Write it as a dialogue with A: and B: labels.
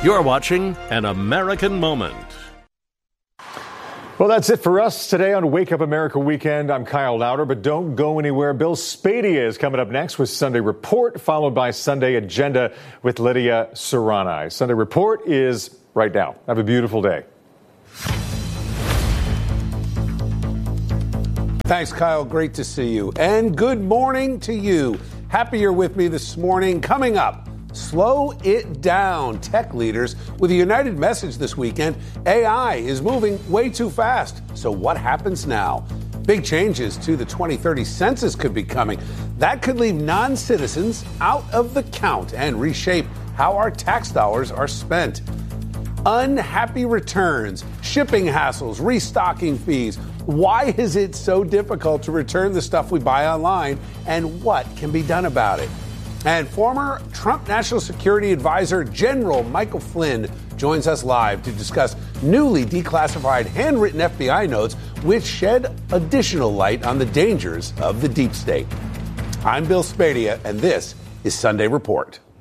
A: You're watching An American Moment.
B: Well, that's it for us today on Wake Up America Weekend. I'm Kyle Lauder, but don't go anywhere. Bill Spadia is coming up next with Sunday Report, followed by Sunday Agenda with Lydia Serrani. Sunday Report is right now. Have a beautiful day.
C: Thanks, Kyle. Great to see you. And good morning to you. Happy you're with me this morning. Coming up, slow it down. Tech leaders with a united message this weekend. AI is moving way too fast. So what happens now? Big changes to the 2030 census could be coming. That could leave non-citizens out of the count and reshape how our tax dollars are spent. Unhappy returns, shipping hassles, restocking fees. Why is it so difficult to return the stuff we buy online, and what can be done about it? And former Trump National Security Advisor General Michael Flynn joins us live to discuss newly declassified handwritten FBI notes, which shed additional light on the dangers of the deep state. I'm Bill Spadia, and this is Sunday Report.